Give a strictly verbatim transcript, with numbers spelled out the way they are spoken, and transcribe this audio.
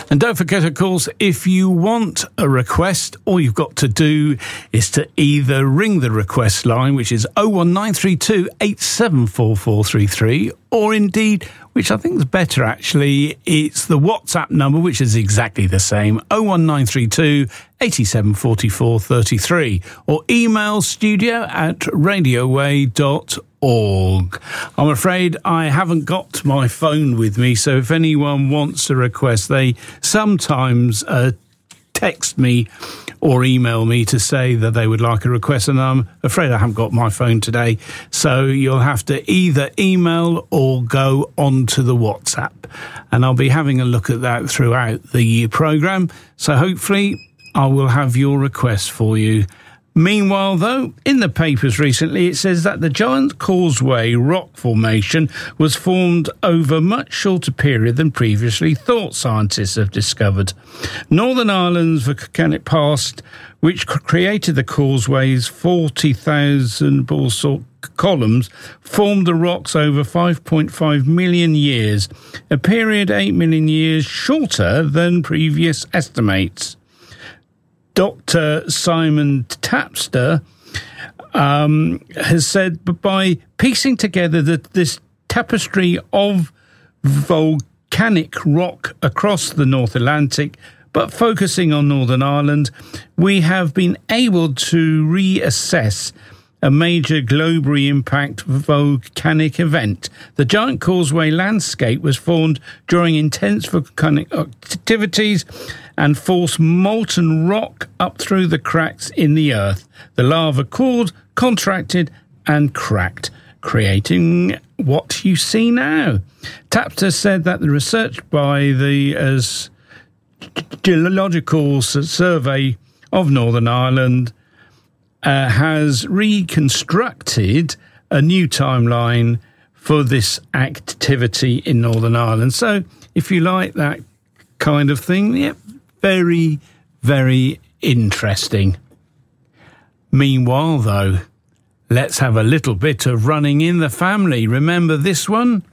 And don't forget, of course, if you want a request, all you've got to do is to either ring the request line, which is oh one nine three two eight seven four four three three, or indeed, which I think is better actually, it's the WhatsApp number, which is exactly the same, oh one nine three two eight seven four four three three, or email studio at radioway dot org. I'm afraid I haven't got my phone with me, so if anyone wants a request, they sometimes uh, text me or email me to say that they would like a request, and I'm afraid I haven't got my phone today, so you'll have to either email or go onto the WhatsApp, and I'll be having a look at that throughout the programme, so hopefully I will have your request for you. Meanwhile, though, in the papers recently, it says that the Giant Causeway rock formation was formed over a much shorter period than previously thought, scientists have discovered. Northern Ireland's volcanic past, which created the causeway's forty thousand basalt columns, formed the rocks over five point five million years, a period eight million years shorter than previous estimates. Doctor Simon Tapster um, has said, but by piecing together the, this tapestry of volcanic rock across the North Atlantic, but focusing on Northern Ireland, we have been able to reassess a major globally impact volcanic event. The Giant Causeway landscape was formed during intense volcanic activities and forced molten rock up through the cracks in the earth. The lava cooled, contracted and cracked, creating what you see now. Tapster said that the research by the as Geological Survey of Northern Ireland uh, has reconstructed a new timeline for this activity in Northern Ireland. So if you like that kind of thing, yep, very, very interesting. Meanwhile, though, let's have a little bit of Running in the Family. Remember this one?